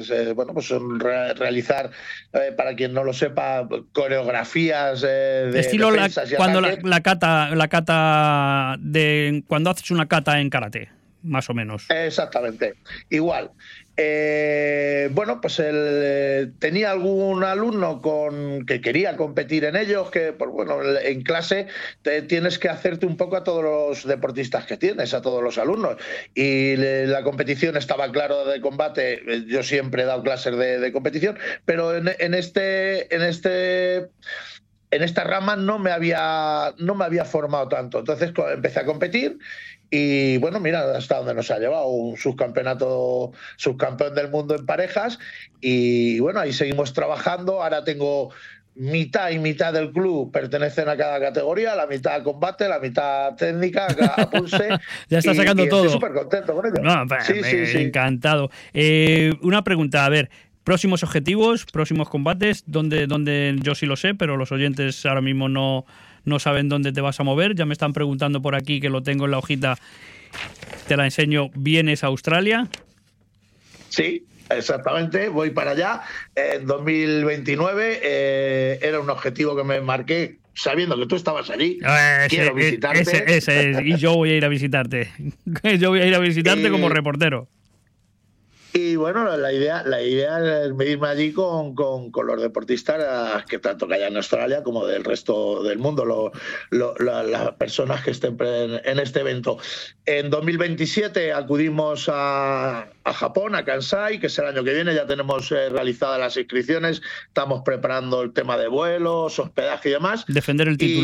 bueno, pues realizar, para quien no lo sepa, coreografías de estilo defensas y cuando ataques. la cata de cuando haces una kata en karate, más o menos. Exactamente, igual. Bueno, pues él tenía algún alumno que quería competir en ellos, que pues bueno, en clase tienes que hacerte un poco a todos los deportistas que tienes, a todos los alumnos. Y la competición estaba claro de combate, yo siempre he dado clases de competición, pero en esta rama no me había formado tanto. Entonces empecé a competir y bueno, mira hasta dónde nos ha llevado, un subcampeón del mundo en parejas, y bueno, ahí seguimos trabajando. Ahora tengo mitad y mitad del club, pertenecen a cada categoría, la mitad a combate, la mitad técnica, a pulse. Ya está sacando y todo. Estoy súper contento con ello. No, Sí. Encantado. Una pregunta, a ver, próximos objetivos, próximos combates, donde yo sí lo sé, pero los oyentes ahora mismo no saben dónde te vas a mover. Ya me están preguntando por aquí, que lo tengo en la hojita, te la enseño. ¿Vienes a Australia? Sí, exactamente, voy para allá. En 2029 era un objetivo que me marqué sabiendo que tú estabas allí. Quiero visitarte. Ese es, y yo voy a ir a visitarte. Yo voy a ir a visitarte como reportero. Y bueno, la idea es medirme allí con los deportistas que tanto que haya en Australia como del resto del mundo, las personas que estén en este evento. En 2027 acudimos a Japón, a Kansai, que es el año que viene. Ya tenemos realizadas las inscripciones, estamos preparando el tema de vuelos, hospedaje y demás. Defender el título.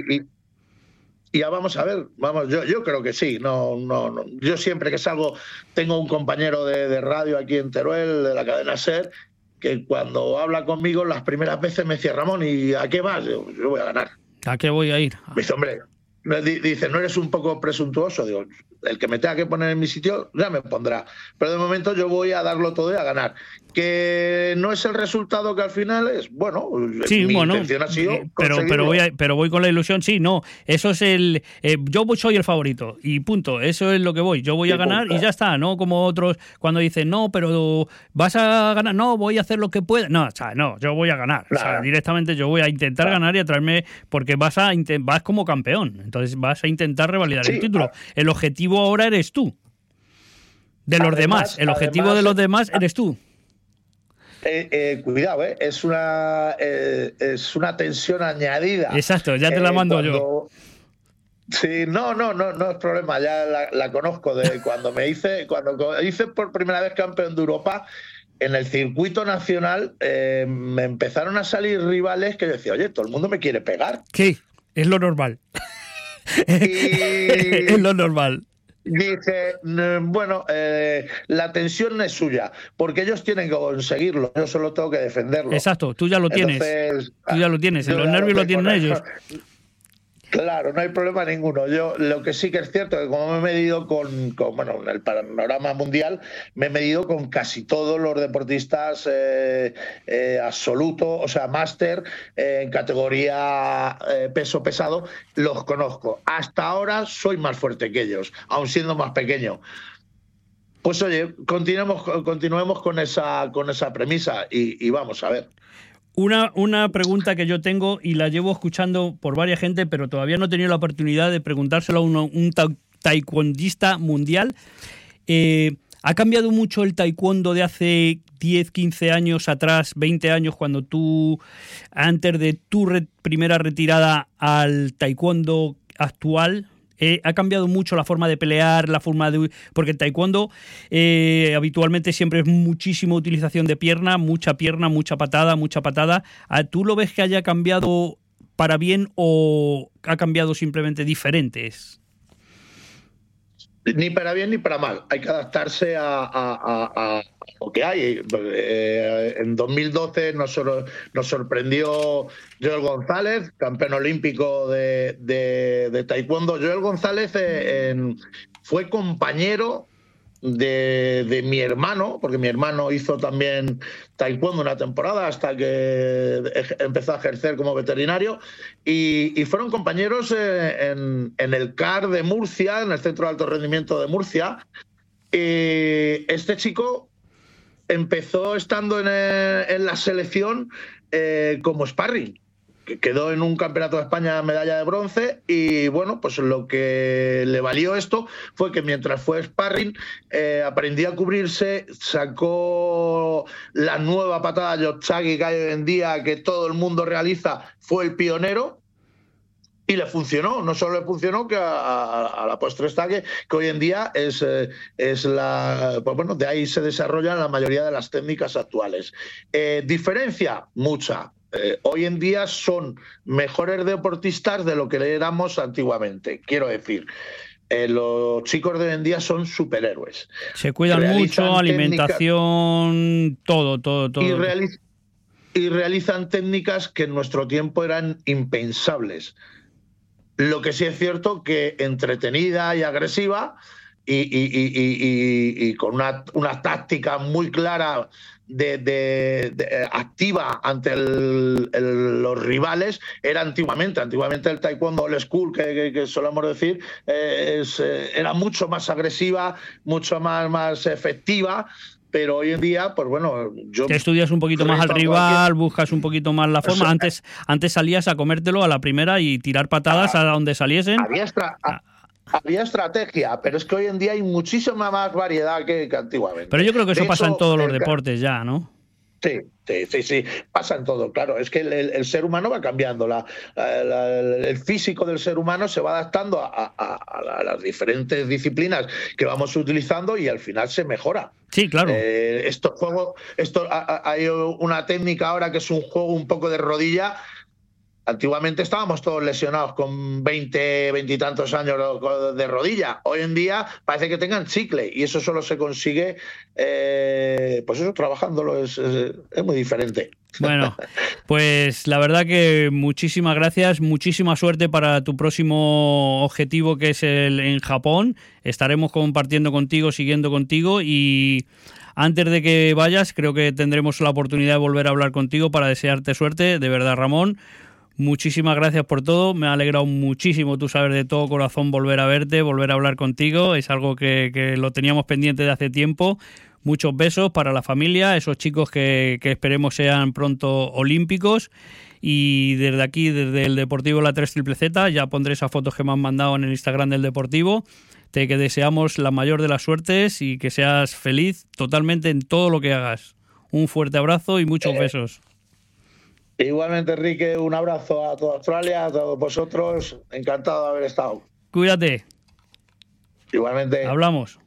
Y ya vamos a ver, yo creo que sí. No. Yo siempre que salgo tengo un compañero de radio aquí en Teruel, de la cadena SER, que cuando habla conmigo las primeras veces me dice: Ramón, ¿y a qué vas? Yo voy a ganar. ¿A qué voy a ir? Me dice: hombre, dice, ¿no eres un poco presuntuoso? Digo, el que me tenga que poner en mi sitio ya me pondrá, pero de momento yo voy a darlo todo y a ganar. Que no es el resultado que al final es, bueno, sí, mi intención ha sido pero voy con la ilusión. Sí, no, eso es yo soy el favorito y punto, eso es lo que voy. Yo voy a ganar y ya está, no como otros cuando dicen: no, pero vas a ganar. No, voy a hacer lo que pueda. No, o sea, no, yo voy a ganar. Claro. O sea, directamente yo voy a intentar ganar y atraerme, porque vas como campeón, entonces vas a intentar revalidar el título. El objetivo ahora eres tú. De los demás, el objetivo de los demás eres tú. Cuidado, es una tensión añadida. Exacto, ya te la mando yo. Sí, no es problema, ya la conozco de cuando hice por primera vez campeón de Europa. En el circuito nacional me empezaron a salir rivales que yo decía: oye, todo el mundo me quiere pegar. Sí, es lo normal. Es lo normal. Dice, bueno, la tensión no es suya, porque ellos tienen que conseguirlo, yo solo tengo que defenderlo. Exacto, tú ya lo tienes. Entonces, tú ya lo tienes, los nervios lo tienen ellos. Claro, no hay problema ninguno. Yo lo que sí que es cierto, que como me he medido con bueno, en el panorama mundial, me he medido con casi todos los deportistas absoluto, o sea, máster, en categoría peso pesado, los conozco. Hasta ahora soy más fuerte que ellos, aun siendo más pequeño. Pues oye, continuemos con esa premisa y vamos a ver. Una pregunta que yo tengo y la llevo escuchando por varias gente, pero todavía no he tenido la oportunidad de preguntárselo a un taekwondista mundial. ¿Ha cambiado mucho el taekwondo de hace 10, 15 años atrás, 20 años, cuando tú, antes de tu primera retirada, al taekwondo actual? ¿Ha cambiado mucho la forma de pelear, la forma de...? Porque el taekwondo habitualmente siempre es muchísima utilización de pierna, mucha patada. ¿Tú lo ves que haya cambiado para bien o ha cambiado simplemente diferentes? Ni para bien ni para mal. Hay que adaptarse a lo que hay. En 2012 nos sorprendió Joel González, campeón olímpico de taekwondo. Joel González fue compañero de mi hermano, porque mi hermano hizo también taekwondo una temporada hasta que empezó a ejercer como veterinario, y fueron compañeros en el CAR de Murcia, en el Centro de Alto Rendimiento de Murcia. Este chico empezó estando en la selección como sparring. Que quedó en un campeonato de España medalla de bronce y bueno, pues lo que le valió esto fue que mientras fue sparring aprendió a cubrirse, sacó la nueva patada Yotsagi que hay hoy en día, que todo el mundo realiza, fue el pionero. Y le funcionó, no solo le funcionó, que a la postre está que hoy en día es la... Pues bueno, de ahí se desarrollan la mayoría de las técnicas actuales. Diferencia, mucha. Hoy en día son mejores deportistas de lo que éramos antiguamente, quiero decir. Los chicos de hoy en día son superhéroes. Se cuidan mucho, alimentación, todo. Y realizan técnicas que en nuestro tiempo eran impensables. Lo que sí es cierto que entretenida y agresiva y con una táctica muy clara activa ante los rivales era antiguamente. Antiguamente el taekwondo old school, que solemos decir, era mucho más agresiva, mucho más efectiva. Pero hoy en día, pues bueno, te estudias un poquito más al rival, buscas un poquito más la forma. Antes salías a comértelo a la primera y tirar patadas a donde saliesen. Había estrategia, pero es que hoy en día hay muchísima más variedad que antiguamente. Pero yo creo que eso pasa en todos los deportes ya, ¿no? Sí, pasa en todo, claro. Es que el ser humano va cambiando, el físico del ser humano se va adaptando a las diferentes disciplinas que vamos utilizando y al final se mejora. Sí, claro. Hay una técnica ahora que es un juego un poco de rodilla. Antiguamente estábamos todos lesionados con 20 y tantos años de rodilla. Hoy en día parece que tengan chicle y eso solo se consigue, pues eso, trabajándolo es muy diferente. Bueno, pues la verdad que muchísimas gracias, muchísima suerte para tu próximo objetivo, que es en Japón. Estaremos compartiendo contigo, siguiendo contigo, y antes de que vayas creo que tendremos la oportunidad de volver a hablar contigo para desearte suerte. De verdad, Ramón, muchísimas gracias por todo. Me ha alegrado muchísimo, tú sabes, de todo corazón volver a verte, volver a hablar contigo. Es algo que lo teníamos pendiente de hace tiempo. Muchos besos para la familia, esos chicos que esperemos sean pronto olímpicos. Y desde aquí, desde el Deportivo La 3 Triple Z, ya pondré esas fotos que me han mandado en el Instagram del Deportivo. Que deseamos la mayor de las suertes y que seas feliz totalmente en todo lo que hagas. Un fuerte abrazo y muchos besos. Igualmente, Enrique, un abrazo a toda Australia, a todos vosotros. Encantado de haber estado. Cuídate. Igualmente. Hablamos.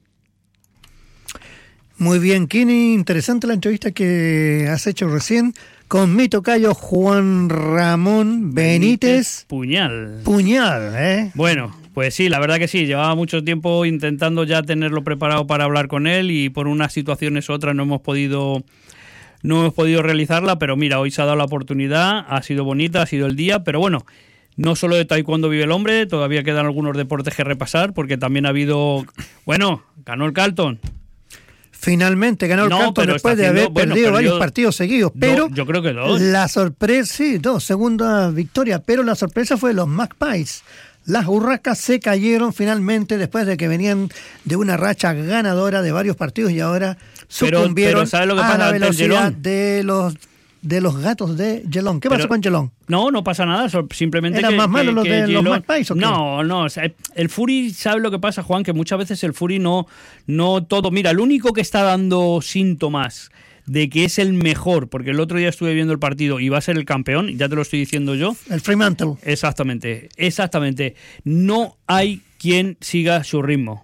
Muy bien, Kini, interesante la entrevista que has hecho recién con mi tocayo Juan Ramón Benítez Puñal. Bueno, pues sí, la verdad que sí, llevaba mucho tiempo intentando ya tenerlo preparado para hablar con él y por unas situaciones u otras no hemos podido realizarla, pero mira, hoy se ha dado la oportunidad, ha sido bonita, ha sido el día, pero bueno, no solo de taekwondo vive el hombre, todavía quedan algunos deportes que repasar, porque también ha habido, ganó el Carlton. Finalmente ganó el Carlton después de haber perdido varios partidos seguidos, pero yo creo que 2. La sorpresa, sí, 2, segunda victoria, pero la sorpresa fue los Magpies. Las Urracas se cayeron finalmente después de que venían de una racha ganadora de varios partidos y ahora sucumbieron a la velocidad de los gatos de Geelong. ¿Qué pasó con Geelong? No pasa nada, simplemente ¿eran más malos los de los Magpies o qué? No, o sea, el Fury, ¿sabes lo que pasa, Juan? Que muchas veces el Fury no todo... Mira, el único que está dando síntomas de que es el mejor, porque el otro día estuve viendo el partido y va a ser el campeón, ya te lo estoy diciendo yo. El Fremantle. Exactamente. No hay quien siga su ritmo.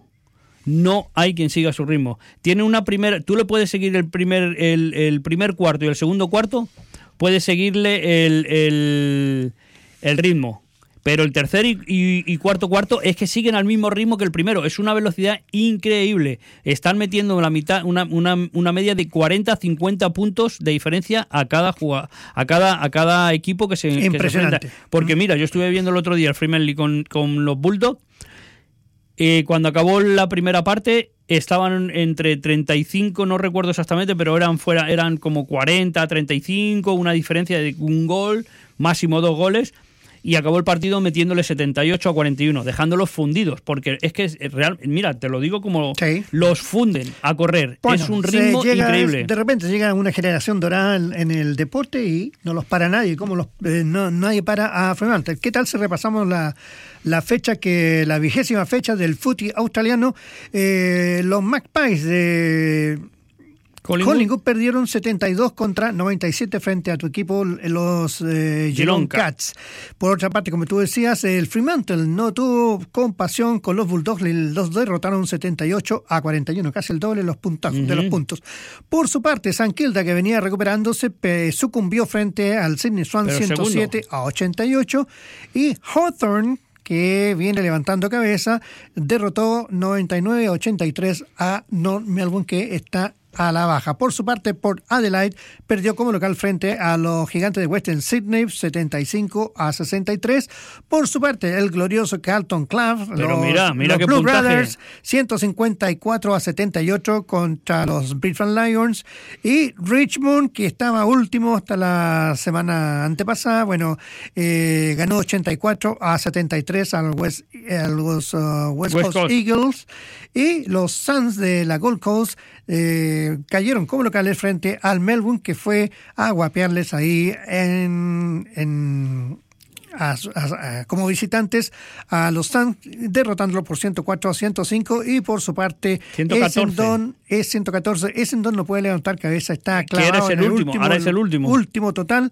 Tiene una primera... Tú le puedes seguir el primer cuarto y el segundo cuarto, puedes seguirle el ritmo. Pero el tercer y cuarto es que siguen al mismo ritmo que el primero. Es una velocidad increíble. Están metiendo la mitad, una media de 40-50 puntos de diferencia a cada equipo que se enfrenta. Porque mira, yo estuve viendo el otro día el Fremantle con los Bulldogs. Cuando acabó la primera parte estaban entre 35, no recuerdo exactamente, pero eran como 40, 35, una diferencia de un gol, máximo 2 goles. y acabó el partido metiéndole 78-41, dejándolos fundidos, porque es que es real, mira, te lo digo como los funden a correr. Bueno, es un ritmo increíble. De repente llega una generación dorada en el deporte y no los para nadie, como nadie para a Fremantle. ¿Qué tal si repasamos la 20ª fecha del footy australiano? Los Magpies de Collingwood perdieron 72-97 frente a tu equipo, los Geelong Cats. Por otra parte, como tú decías, el Fremantle no tuvo compasión con los Bulldogs, los derrotaron 78-41, casi el doble de los puntos. Por su parte, St Kilda, que venía recuperándose, sucumbió frente al Sydney Swans 107-88, y Hawthorn, que viene levantando cabeza, derrotó 99-83 a North Melbourne, que está a la baja. Por su parte, Port Adelaide perdió como local frente a los Gigantes de Western Sydney 75-63. Por su parte, el glorioso Carlton Club, los qué Blue puntaje. Brothers 154-78 contra los Brisbane Lions, y Richmond, que estaba último hasta la semana antepasada, ganó 84-73 a los West Coast Eagles, y los Suns de la Gold Coast cayeron como locales frente al Melbourne, que fue a guapearles ahí como visitantes a los Suns, derrotándolo por 104-105. Y por su parte, 114. Essendon no puede levantar cabeza, está clavado en el último total,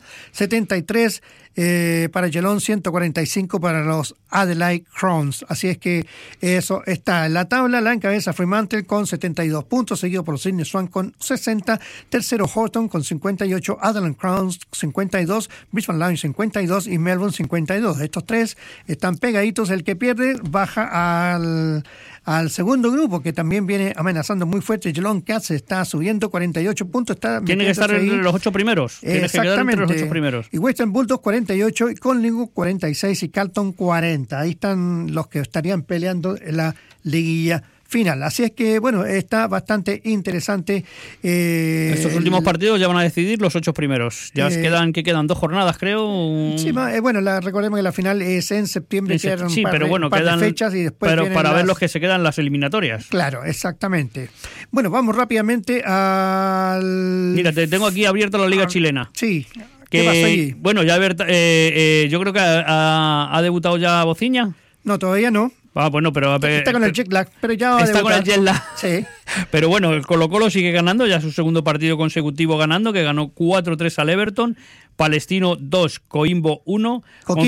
73 para Geelong, 145 para los Adelaide Crowns. Así es que eso está en la tabla. La encabeza Fremantle con 72 puntos, seguido por Sydney Swans con 60, tercero Hawthorn con 58, Adelaide Crowns 52, Brisbane Lions 52 y Melbourne 52. Estos tres están pegaditos. El que pierde baja al segundo grupo, que también viene amenazando muy fuerte. Geelong Cats está subiendo 48 puntos. Tiene que estar entre los 8 primeros. Exactamente. Tiene que quedar entre los 8 primeros. Y Western Bulldogs 48, y Collingwood 46 y Carlton 40. Ahí están los que estarían peleando en la liguilla final. Así es que, está bastante interesante. Estos últimos partidos ya van a decidir los 8 primeros. Ya quedan 2 jornadas, creo. Sí, recordemos que la final es en septiembre. Quedan un par de fechas y después para ver los que se quedan las eliminatorias. Claro, exactamente. Bueno, vamos rápidamente al... Mira, te tengo aquí abierta la Liga Chilena. Sí. ¿Qué pasa allí? Bueno, ya yo creo que ha debutado ya Bociña. No, todavía no. Pero está con el jet lag, pero ya está con el jet lag. Sí. Pero bueno, el Colo-Colo sigue ganando, ya su segundo partido consecutivo ganando, que ganó 4-3 al Everton. Palestino 2, Coimbo 1.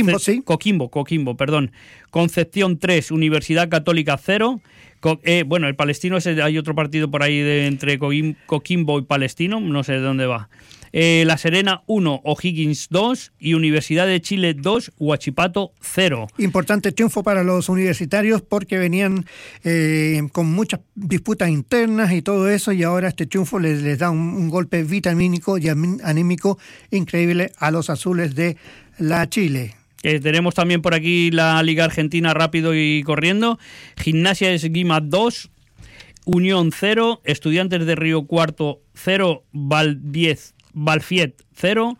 Coquimbo, perdón. Concepción 3, Universidad Católica 0. El Palestino, hay otro partido por ahí entre Coquimbo y Palestino, no sé de dónde va. La Serena 1, O'Higgins 2 y Universidad de Chile 2, Huachipato 0. Importante triunfo para los universitarios, porque venían con muchas disputas internas y todo eso, y ahora este triunfo les da un golpe vitamínico y anímico increíble a los azules de la Chile. Tenemos también por aquí la Liga Argentina rápido y corriendo. Gimnasia Esgrima 2, Unión 0, Estudiantes de Río Cuarto 0, Valfiet 0,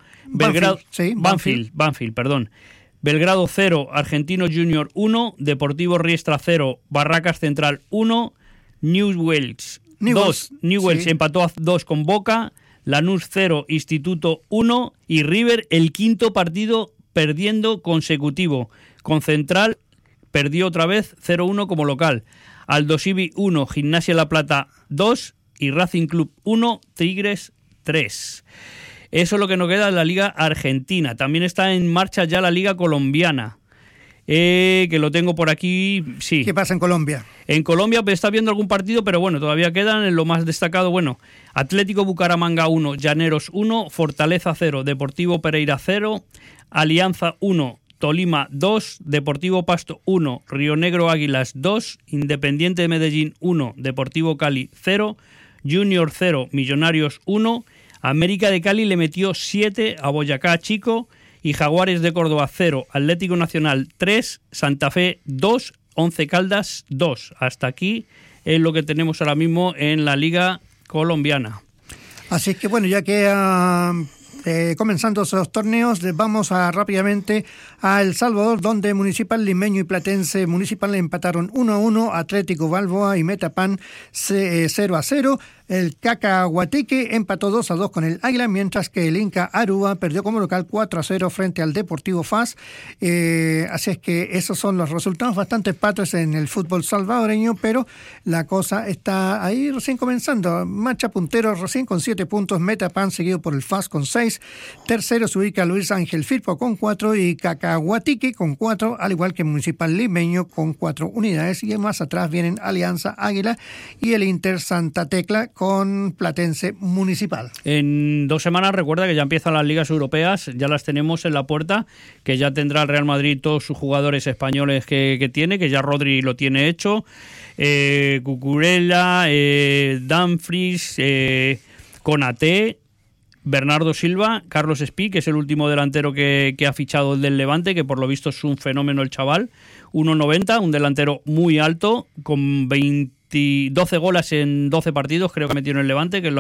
Banfield, perdón. Belgrado 0, Argentino Junior 1, Deportivo Riestra 0, Barracas Central 1, Newell's 2, Newell's empató a 2 con Boca, Lanús 0, Instituto 1 y River el quinto partido perdiendo consecutivo. Con Central perdió otra vez 0-1 como local. Aldosivi 1, Gimnasia La Plata 2 y Racing Club 1, Tigres 3. Eso es lo que nos queda en la Liga Argentina. También está en marcha ya la Liga Colombiana, que lo tengo por aquí. Sí. ¿Qué pasa en Colombia? En Colombia está viendo algún partido, pero todavía quedan en lo más destacado. Atlético Bucaramanga 1, Llaneros 1, Fortaleza 0, Deportivo Pereira 0, Alianza 1, Tolima 2, Deportivo Pasto 1, Río Negro Águilas 2, Independiente de Medellín 1, Deportivo Cali 0, Junior 0, Millonarios 1, América de Cali le metió 7 a Boyacá Chico y Jaguares de Córdoba 0, Atlético Nacional 3, Santa Fe 2, Once Caldas 2. Hasta aquí es lo que tenemos ahora mismo en la Liga Colombiana. Así es que ya queda comenzando esos torneos, vamos rápidamente a El Salvador, donde Municipal Limeño y Platense Municipal empataron 1-1, Atlético Balboa y Metapan 0-0. El Cacahuateque empató 2-2 con el Águila, mientras que el Inca Aruba perdió como local 4-0 frente al Deportivo FAS. Así es que esos son los resultados, bastante empates en el fútbol salvadoreño, pero la cosa está ahí recién comenzando. Marcha puntero recién con 7 puntos, Metapan seguido por el FAS con 6. Tercero se ubica Luis Ángel Firpo con 4 y Cacahuateque con 4, al igual que Municipal Limeño con 4 unidades. Y más atrás vienen Alianza Águila y el Inter Santa Tecla con Platense Municipal. En 2 semanas, recuerda que ya empiezan las ligas europeas, ya las tenemos en la puerta, que ya tendrá el Real Madrid todos sus jugadores españoles que tiene, que ya Rodri lo tiene hecho, Cucurella, Dumfries, Konaté, Bernardo Silva, Carlos Espí, que es el último delantero que ha fichado el del Levante, que por lo visto es un fenómeno el chaval, 1,90, un delantero muy alto, con 12 goles en 12 partidos, creo que metió en el Levante, que le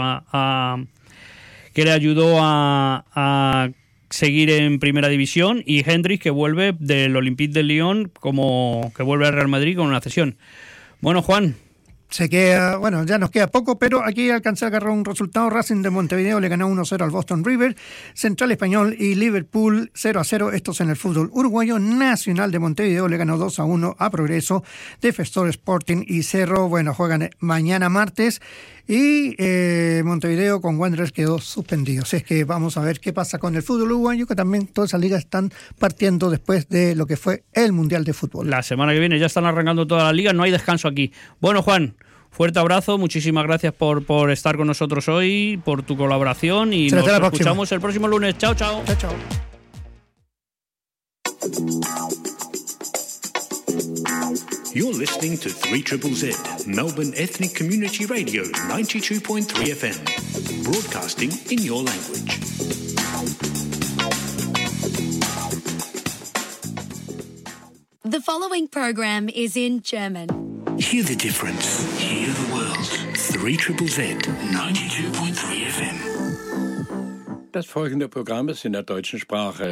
ayudó a seguir en primera división, y Hendrix, que vuelve del Olympique de Lyon, como que vuelve al Real Madrid con una cesión. Bueno, Juan, ya nos queda poco, pero aquí alcancé a agarrar un resultado. Racing de Montevideo le ganó 1-0 al Boston River, Central Español y Liverpool 0-0, estos en el fútbol uruguayo. Nacional de Montevideo le ganó 2-1 a Progreso, Defensor Sporting y Cerro, juegan mañana martes, y Montevideo con Wanderers quedó suspendido. Así es que vamos a ver qué pasa con el fútbol uruguayo, que también todas esas ligas están partiendo después de lo que fue el Mundial de Fútbol. La semana que viene ya están arrancando todas las ligas, no hay descanso aquí. Bueno, Juan, fuerte abrazo, muchísimas gracias por estar con nosotros hoy, por tu colaboración, y nos escuchamos el próximo lunes. Chao, chao. Chao, chao. You're listening to 3ZZZ, Melbourne Ethnic Community Radio, 92.3 FM, broadcasting in your language. The following program is in German. Hear the difference. Hear the world. 3ZZZ, 92.3 FM. Das folgende Programm ist in der deutschen Sprache